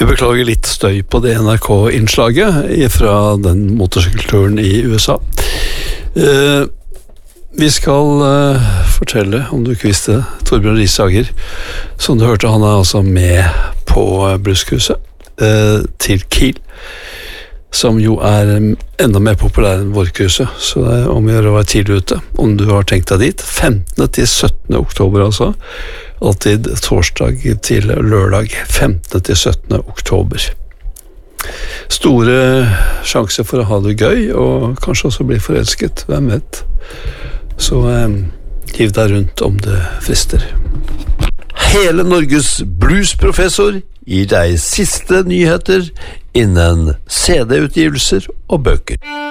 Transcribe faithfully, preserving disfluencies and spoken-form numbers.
Vi beklager litt støy på det N R K-innslaget fra den motorsykkelturen i U S A. Uh, vi skal uh, fortelle, om du ikke visste det, Torbjørn Risager, som du hørte, han er altså med på Bruskhuset uh, til Kiel, som jo er enda mer populær enn Vorkhuset, så det er om å gjøre å være tidlig ute, om du har tenkt deg dit. femtende til syttende oktober altså, alltid torsdag til lørdag, femtende til syttende oktober. Store sjanser for å ha det gøy, og kanskje også bli forelsket, hvem vet. Så eh, hiv deg rundt om det frister. Hele Norges bluesprofessor gir deg siste nyheter innen C D-utgivelser og bøker.